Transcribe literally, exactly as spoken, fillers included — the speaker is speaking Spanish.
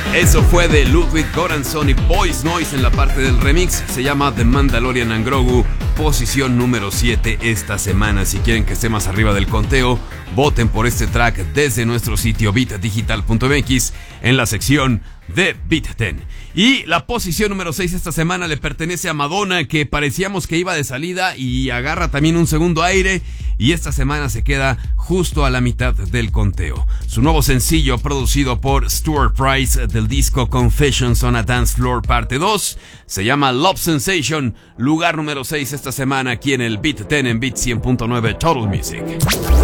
Eso fue de Ludwig Göransson y Boys Noise en la parte del remix. Se llama The Mandalorian and Grogu, posición número siete esta semana. Si quieren que esté más arriba del conteo, voten por este track desde nuestro sitio beat digital punto m x en la sección de Beat diez. Y la posición número seis esta semana le pertenece a Madonna, que parecíamos que iba de salida y agarra también un segundo aire, y esta semana se queda justo a la mitad del conteo. Su nuevo sencillo, producido por Stuart Price, del disco Confessions on a Dance Floor parte dos, se llama Love Sensation, lugar número seis esta semana aquí en el Beat diez en Beat cien punto nueve Total Music.